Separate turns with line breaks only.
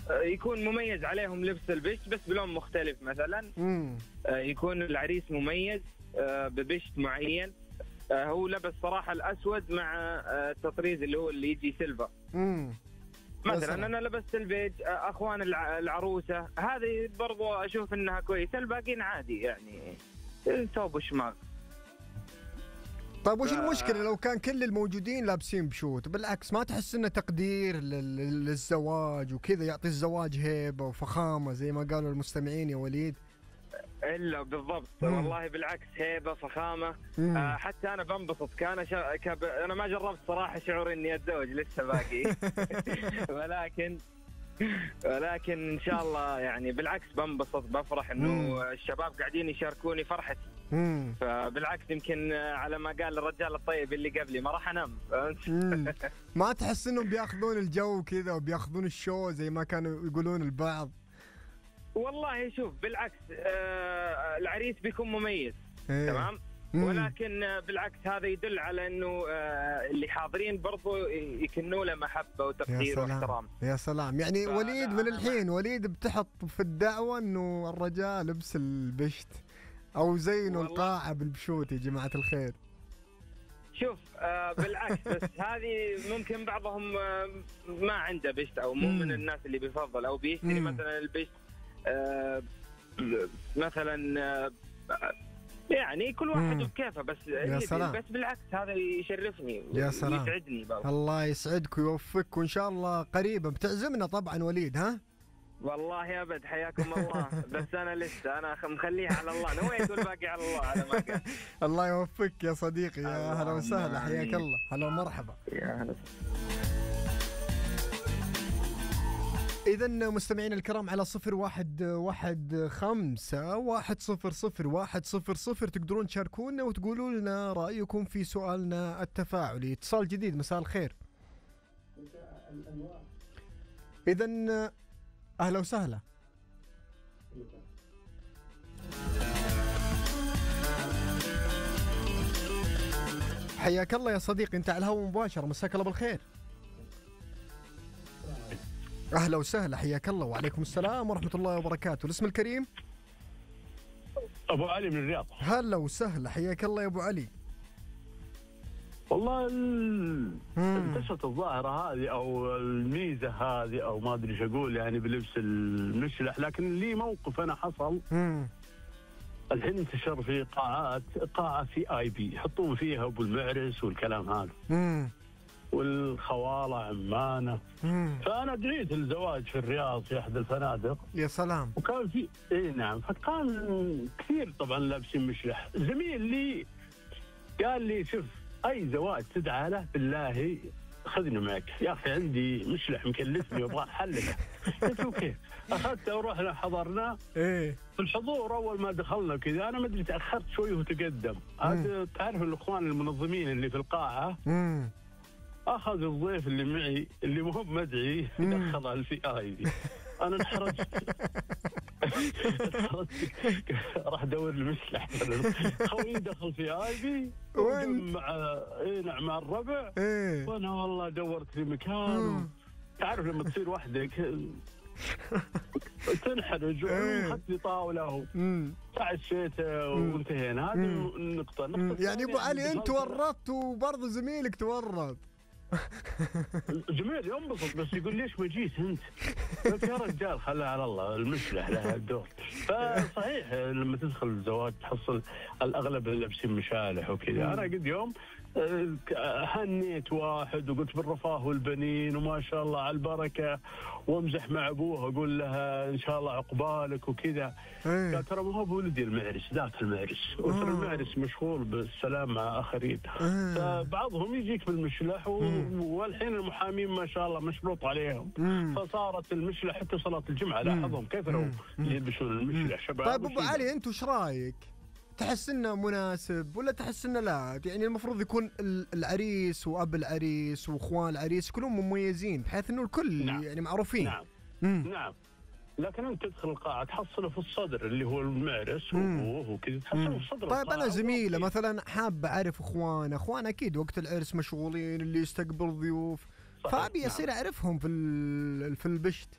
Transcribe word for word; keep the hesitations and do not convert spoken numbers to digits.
يكون مميز عليهم لبس البشت بس بلون مختلف مثلا.
امم
يكون العريس مميز ببشت معين. هو لبس صراحة الأسود مع التطريز اللي هو اللي يجي سيلفر.
امم
مثلا أنا لبست البيج، أخوان العروسة هذه برضو أشوف إنها كويسة، الباقين عادي يعني ثوب وشماغ.
طيب وش ف... المشكلة لو كان كل الموجودين لابسين بشوت؟ بالعكس ما تحس انه تقدير لل... للزواج وكذا، يعطي الزواج هيبة وفخامة زي ما قالوا المستمعين يا وليد؟
الا بالضبط. مم. والله بالعكس هيبة فخامة. آه حتى انا بنبسط. كان شا... كب... انا ما جربت صراحة شعور اني اتزوج لسه باقي ولكن ولكن ان شاء الله يعني بالعكس بنبسط بفرح انه مم. الشباب قاعدين يشاركوني فرحتي.
مم.
فبالعكس يمكن على ما قال الرجال الطيب اللي قبلي ما راح انام.
ما تحس انهم بياخذون الجو كذا وبياخذون الشو زي ما كانوا يقولون البعض؟
والله شوف بالعكس آه العريس بيكون مميز.
ايه.
تمام. مم. ولكن بالعكس هذا يدل على انه آه اللي حاضرين برضو يكنوا له محبه وتقدير واحترام.
يا سلام. يعني وليد من الحين وليد بتحط في الدعوه انه الرجال لبس البشت او زينوا القاعه بالبشوت يا جماعه الخير.
شوف آه بالعكس بس هذه ممكن بعضهم آه ما عنده بشت او مو من الناس اللي بيفضل او بيشتري مم. مثلا البشت آه مثلا آه يعني كل واحد بكيفه. بس
يا سلام.
بس بالعكس هذا يشرفني
يا سلام.
ويسعدني برضه.
الله يسعدك ويوفقك وان شاء الله قريبا بتعزمنا طبعا وليد. ها
والله ابد حياكم الله. بس انا لسه انا مخليها على الله. نويت والباقي على الله على ما قال.
الله يوفقك يا صديقي. يا هلا وسهلا حياك الله. هلا ومرحبا.
يا هلا.
إذا مستمعين الكرام على صفر واحد واحد خمسة واحد صفر صفر واحد صفر صفر تقدرون تشاركونا وتقولوا لنا رأيكم في سؤالنا التفاعلي. اتصال جديد. مساء الخير. إذا أهلا وسهلا. حياك الله يا صديقي. أنت على الهواء مباشرة. مساك الله بالخير. أهلا وسهلا. حياك الله. وعليكم السلام ورحمة الله وبركاته. الاسم الكريم؟
أبو علي من الرياض.
هلا وسهلا. حياك الله يا أبو علي.
والله انتشرت الظاهرة هذه أو الميزة هذه أو ما أدري ايش أقول يعني بلبس المشلح، لكن لي موقف أنا حصل.
مم.
الحين انتشر في قاعات، قاعة في آي بي يحطون فيها أبو المعرس والكلام هذا.
مم.
والخوالة عمانة.
مم.
فأنا دعيت الزواج في الرياض في أحد الفنادق.
يا سلام.
وكان في إيه نعم، فكان كثير طبعا لابسين مشلح. زميل لي قال لي شوف أي زواج تدعى له بالله خذني معك يا أخي، عندي مشلح مكلفني وأبغى أحلله. قلت أوكي. أخذته ورحنا حضرنا.
إيه.
في الحضور أول ما دخلنا كذا أنا ما أدري تأخرت شوي وتقدم. هذا تعرف الإخوان المنظمين اللي في القاعة.
مم.
أخذ الضيف اللي معي اللي مو مدعي دخله الفي آي دي. أنا انحرجت. راح أدور المشلح. خوي دخل في آي بي مع إيه نعم مع الربع.
إيه.
وأنا والله دورت في مكان. تعرف لما تصير وحدك تنحرج. وأخذت لي طاولة تعشيت وانتهينا. هذه النقطة. النقطة
يعني أبو علي أنت ورطت وبرضه زميلك تورط.
جميل ينبسط بس يقول ليش ما جيت انت؟ قلت يا رجال خلها على الله المشلح لها الدور. فصحيح لما تدخل الزواج تحصل الاغلب لابسين مشالح وكذا. انا قد يوم هنيت واحد وقلت بالرفاه والبنين وما شاء الله على البركه وامزح مع ابوها اقول لها ان شاء الله عقبالك وكذا. قال ترى ما هو بولدي المعرس ذاك المعرس. وترى المعرس مشغول بالسلام مع اخرين. فبعضهم يجيك بالمشلح والحين المحامين ما شاء الله مشروط عليهم. فصارت المشلح حتى صلاه الجمعه لاحظهم كيف لو يلبسون المشلح شباب.
طيب ابو علي انت وش رايك؟ تحس انه مناسب ولا تحس انه لا؟ يعني المفروض يكون العريس واب العريس واخوان العريس كلهم مميزين بحيث انه الكل نعم. يعني معروفين.
نعم مم. نعم. لكن انت تدخل القاعه تحصله في الصدر اللي هو المعرس وابوه وكذا تحصله في الصدر.
طيب انا زميله مثلا حاب اعرف اخوان اخوان اكيد وقت العرس مشغولين اللي يستقبل ضيوف. فابي يصير نعم. اعرفهم في في البشت.